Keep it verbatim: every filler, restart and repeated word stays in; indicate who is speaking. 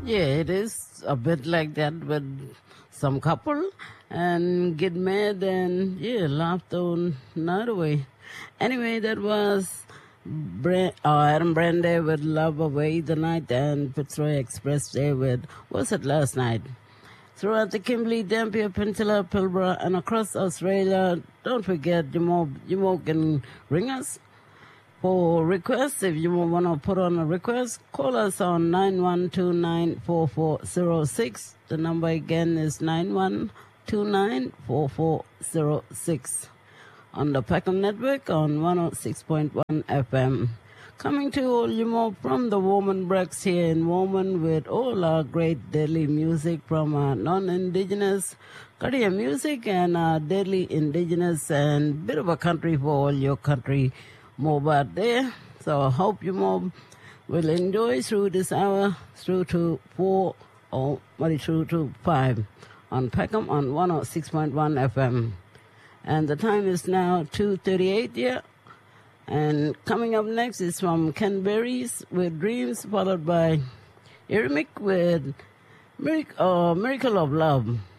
Speaker 1: Yeah, it is a bit like that with some couple and get mad and yeah, laughed on another way. Anyway, that was Brand, uh, Adam Brandy with Love Away the Night and Fitzroy Express Day with, was it last night? Throughout the Kimberley, Dampier Peninsula, Pilbara, and across Australia, don't forget, you more, you more can ring us for requests. If you want to put on a request, call us on nine one two nine, four four zero six. The number again is nine one two nine, four four zero six. On the Peckham Network on one oh six point one F M. Coming to all you more from the Woman Breaks here in Woman with all our great deadly music from our non-indigenous Korean music and our deadly indigenous and bit of a country for all your country mob out there. So I hope you mob will enjoy through this hour through to four or maybe through to five on Peckham on one oh six point one F M. And the time is now two thirty-eight here. And coming up next is from Ken Berries with Dreams, followed by Eremic with Miracle, uh, Miracle of Love.